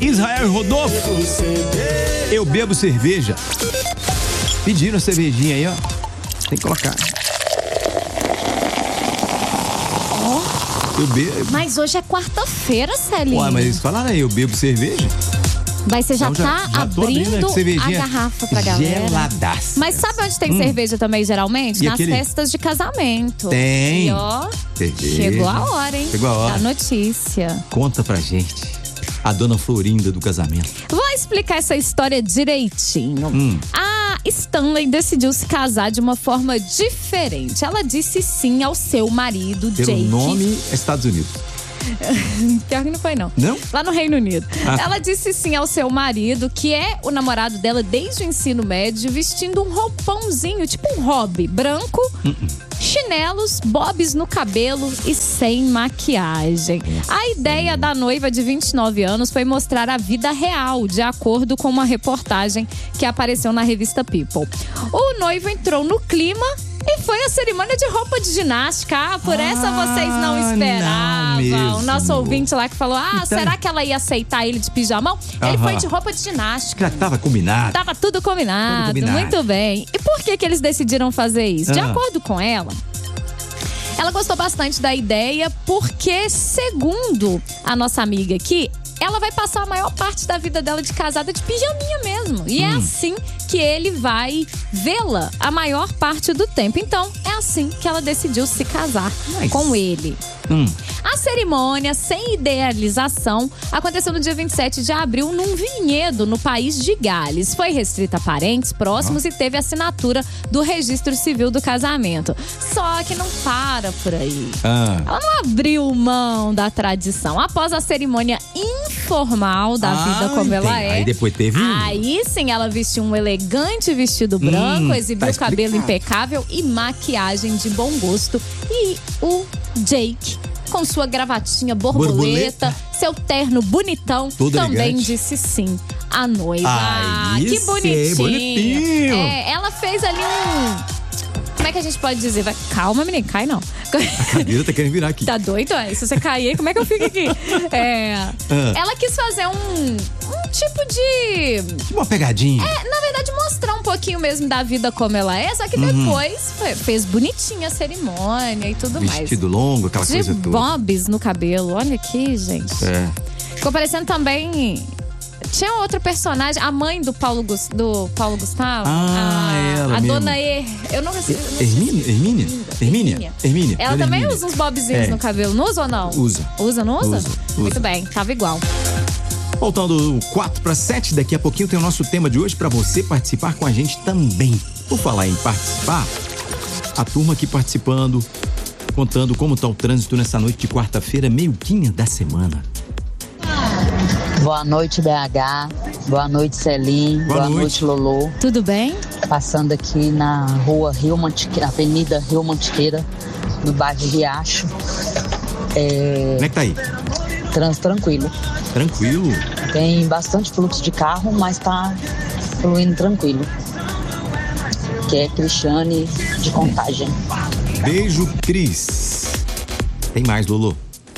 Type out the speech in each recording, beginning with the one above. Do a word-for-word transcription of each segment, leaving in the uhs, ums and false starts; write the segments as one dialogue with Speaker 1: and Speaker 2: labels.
Speaker 1: Israel e Rodolfo. Eu bebo cerveja. Pediram a cervejinha aí, ó. Tem que colocar. Eu bebo.
Speaker 2: Mas hoje é quarta-feira, Celinho.
Speaker 1: Ué, mas eles falaram aí, eu bebo cerveja.
Speaker 2: Mas você já
Speaker 1: Então,
Speaker 2: tá
Speaker 1: já, já
Speaker 2: abrindo,
Speaker 1: abrindo
Speaker 2: a garrafa pra galera.
Speaker 1: Geladaça.
Speaker 2: Mas sabe onde tem
Speaker 1: hum.
Speaker 2: cerveja também, geralmente?
Speaker 1: E
Speaker 2: Nas
Speaker 1: aquele...
Speaker 2: festas de casamento.
Speaker 1: Tem.
Speaker 2: E ó,
Speaker 1: cerveja.
Speaker 2: Chegou a hora, hein?
Speaker 1: Chegou a hora.
Speaker 2: Da notícia.
Speaker 1: Conta pra gente. A dona Florinda do casamento.
Speaker 2: Vou explicar essa história direitinho.
Speaker 1: Hum.
Speaker 2: A Stanley decidiu se casar de uma forma diferente. Ela disse sim ao seu marido,
Speaker 1: Pelo
Speaker 2: Jake.
Speaker 1: nome, Estados Unidos.
Speaker 2: Pior que não foi, não.
Speaker 1: Não?
Speaker 2: Lá no Reino Unido.
Speaker 1: Ah.
Speaker 2: Ela disse sim ao seu marido, que é o namorado dela desde o ensino médio, vestindo um roupãozinho, tipo um hobby, branco, uh-uh. chinelos, bobs no cabelo e sem maquiagem. A ideia da noiva de vinte e nove anos foi mostrar a vida real, de acordo com uma reportagem que apareceu na revista People. O noivo entrou no clima e foi a cerimônia de roupa de ginástica. Ah, por ah, essa vocês não esperavam. O nosso ouvinte lá que falou, ah, então... será que ela ia aceitar ele de pijamão? Uhum. Ele foi de roupa de ginástica.
Speaker 1: Já tava combinado.
Speaker 2: Tava tudo combinado,
Speaker 1: tudo combinado.
Speaker 2: Muito bem. E por que que eles decidiram fazer isso? Ah. De acordo com ela, ela gostou bastante da ideia porque, segundo a nossa amiga aqui, ela vai passar a maior parte da vida dela de casada de pijaminha mesmo. E hum. é assim que ele vai vê-la a maior parte do tempo. Então, é assim que ela decidiu se casar nice. com ele. Hum. A cerimônia, sem idealização, aconteceu no dia vinte e sete de abril num vinhedo no país de Gales. Foi restrita a parentes próximos ah. e teve assinatura do registro civil do casamento. Só que não para por aí. Ah. Ela não abriu mão da tradição. Após a cerimônia informal da ah, vida como ela é.
Speaker 1: Aí depois teve um.
Speaker 2: Aí sim ela vestiu um elegante vestido branco, hum, exibiu tá o cabelo impecável e maquiagem de bom gosto. E o Jake, com sua gravatinha borboleta, borboleta. seu terno bonitão, Tudo também elegante. disse sim à noiva.
Speaker 1: Ai,
Speaker 2: que bonitinho.
Speaker 1: bonitinho.
Speaker 2: É, ela fez ali um... Como é que a gente pode dizer? Vai, calma, menina, cai não.
Speaker 1: A cadeira tá querendo virar aqui.
Speaker 2: Tá doido? É? Se você cair aí, como é que eu fico aqui? É, ah. Ela quis fazer um, um tipo de...
Speaker 1: Tipo uma pegadinha.
Speaker 2: É, na verdade, mostrar um pouquinho mesmo da vida como ela é. Só que uhum. depois foi, fez bonitinha a cerimônia e tudo
Speaker 1: Vestido
Speaker 2: mais.
Speaker 1: Vestido longo, aquela
Speaker 2: de
Speaker 1: coisa toda.
Speaker 2: bobs no cabelo. Olha aqui, gente. É. Ficou parecendo também... Tinha outra personagem, a mãe do Paulo, do Paulo Gustavo.
Speaker 1: Ah,
Speaker 2: a,
Speaker 1: ela
Speaker 2: A
Speaker 1: mesmo.
Speaker 2: dona E. Eu não sei.
Speaker 1: Hermínia? Hermínia? Hermínia? Hermínia.
Speaker 2: Ela
Speaker 1: Dona
Speaker 2: também
Speaker 1: Hermínia.
Speaker 2: usa uns bobzinhos é. no cabelo. Não usa ou não?
Speaker 1: Usa.
Speaker 2: Usa, não usa?
Speaker 1: Usa, usa.
Speaker 2: Muito bem, tava igual.
Speaker 1: Voltando quatro para sete, daqui a pouquinho tem o nosso tema de hoje para você participar com a gente também. Por falar em participar, a turma aqui participando, contando como tá o trânsito nessa noite de quarta-feira, meio-quinha da semana.
Speaker 3: Boa noite, B H. Boa noite, Celinho.
Speaker 1: Boa,
Speaker 3: Boa
Speaker 1: noite.
Speaker 3: noite, Lolô.
Speaker 2: Tudo bem?
Speaker 3: Passando aqui na rua Rio Mantiqueira, Avenida Rio Mantiqueira, no bairro Riacho. É...
Speaker 1: Como é que tá aí?
Speaker 3: Trânsito tranquilo.
Speaker 1: Tranquilo?
Speaker 3: Tem bastante fluxo de carro, mas tá fluindo tranquilo. Que é Cristiane de Contagem.
Speaker 1: Beijo, Cris. Tem mais, Lolô?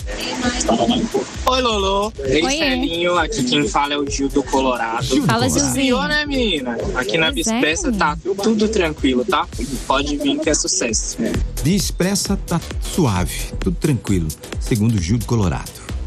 Speaker 4: Oi, Lolô. Ei, Celinho. Aqui quem fala é o Gil do Colorado.
Speaker 2: Gil do fala, Gilzinho.
Speaker 4: Pior, né, menina? Aqui na Bispressa tá tudo tranquilo, tá? Pode vir que é sucesso.
Speaker 1: Bispressa tá suave, tudo tranquilo, segundo o Gil do Colorado.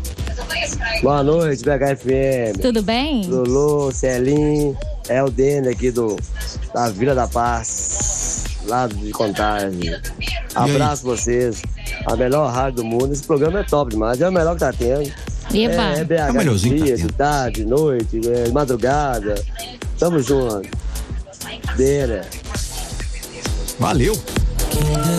Speaker 5: Boa noite, B H F M.
Speaker 2: Tudo bem?
Speaker 5: Lolô, Celinho, é o Dene aqui do, da Vila da Paz, lado de Contagem. Abraço vocês. A melhor rádio do mundo. Esse programa é top demais. É o melhor que tá tendo.
Speaker 2: Eba.
Speaker 5: É, é B H,
Speaker 1: é
Speaker 5: dia, de tarde, noite, é, madrugada. Tamo junto. Dele.
Speaker 1: Valeu.